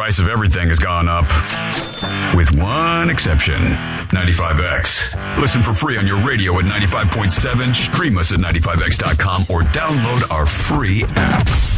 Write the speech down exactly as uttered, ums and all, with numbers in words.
price of everything has gone up. With one exception. ninety-five X. Listen for free on your radio at ninety-five point seven, stream us at ninety-five x dot com, or download our free app.